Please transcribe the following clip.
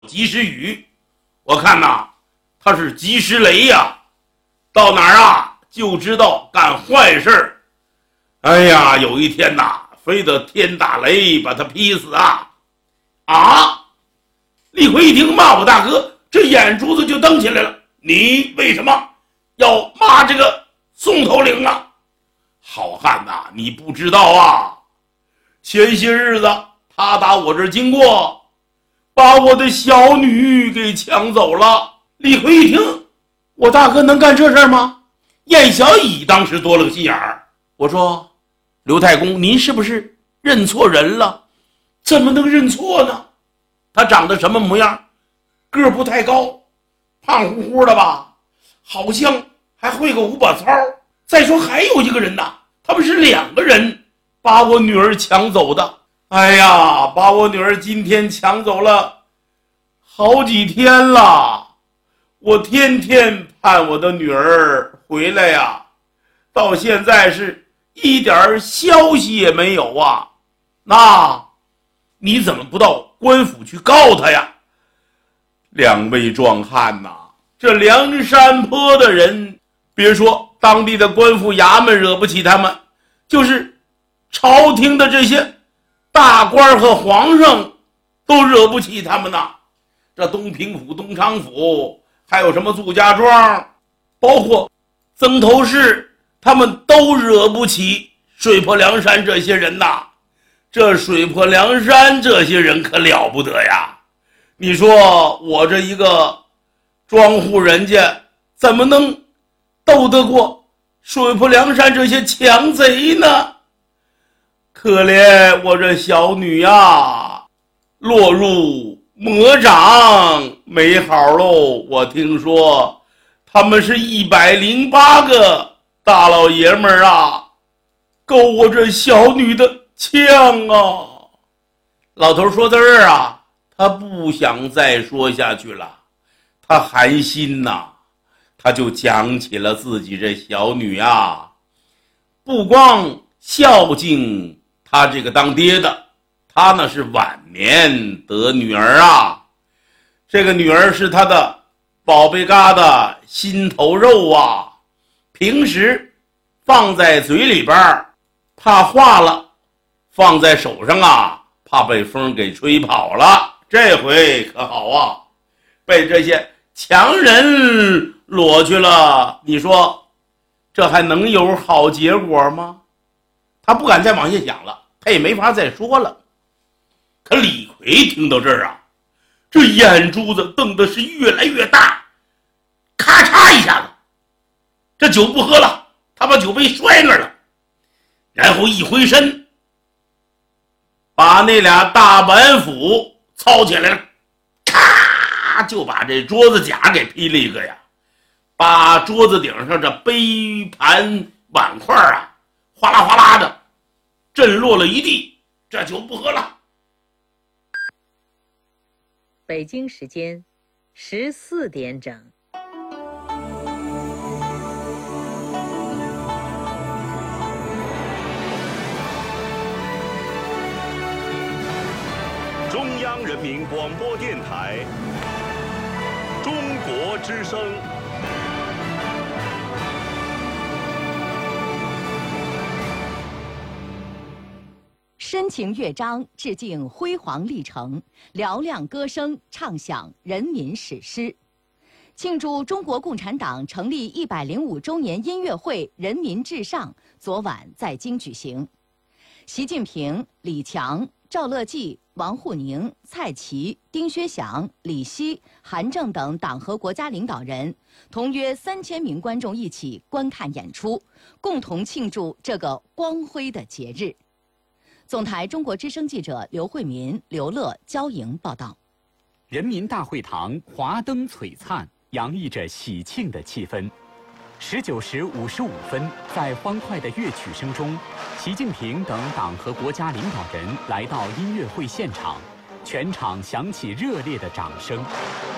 及时雨，我看呐，他是及时雷呀，到哪儿啊就知道干坏事儿。哎呀，有一天呐，非得天打雷把他劈死啊！啊！李逵一听骂我大哥，这眼珠子就瞪起来了。你为什么要骂这个宋头领啊？好汉呐，你不知道啊，前些日子他打我这儿经过，把我的小女给抢走了。李逵一听，我大哥能干这事儿吗？燕小乙当时多了个心眼儿，我说刘太公，您是不是认错人了？怎么能认错呢？他长得什么模样？个儿不太高，胖乎乎的吧，好像还会个五把操。再说还有一个人呐，他们是2个人把我女儿抢走的。哎呀，把我女儿今天抢走了好几天了，我天天盼我的女儿回来呀，到现在是一点消息也没有啊。那你怎么不到官府去告他呀？2位壮汉呐，这梁山坡的人，别说当地的官府衙门惹不起他们，就是朝廷的这些大官和皇上都惹不起他们呐。这东平府、东昌府，还有什么祝家庄，包括曾头市，他们都惹不起水泊梁山这些人呐。这水泊梁山这些人可了不得呀！你说我这一个庄户人家怎么能斗得过水泊梁山这些强贼呢？可怜我这小女呀，落入魔掌，没好喽！我听说他们是108个大老爷们儿啊，够我这小女的呛啊！老头说到这儿啊，他不想再说下去了，他寒心呐，他就讲起了自己这小女啊，不光孝敬他这个当爹的，他呢是晚年得女儿啊，这个女儿是他的宝贝疙瘩心头肉啊，平时放在嘴里边怕化了，放在手上啊怕被风给吹跑了。这回可好啊，被这些强人裸去了，你说这还能有好结果吗？他不敢再往下讲了，他也没法再说了。可李逵听到这儿啊，这眼珠子瞪的是越来越大，咔嚓一下子，这酒不喝了，他把酒杯摔那儿了，然后一回身，把那俩大板斧操起来了，咔就把这桌子甲给劈了一个呀，把桌子顶上这杯盘碗筷啊哗啦哗啦的震落了一地，这酒不喝了。 北京时间14点整。 中央人民广播电台中国之声。 深情乐章致敬辉煌历程，嘹亮歌声唱响人民史诗。庆祝中国共产党成立105周年音乐会“人民至上”昨晚在京举行。习近平、李强、赵乐际、王沪宁、蔡奇、丁薛祥、李希、韩正等党和国家领导人同约3000名观众一起观看演出，共同庆祝这个光辉的节日。总台中国之声记者刘慧民、刘乐、焦莹报道。 人民大会堂华灯璀璨，洋溢着喜庆的气氛。19时55分，在欢快的乐曲声中，习近平等党和国家领导人来到音乐会现场，全场响起热烈的掌声。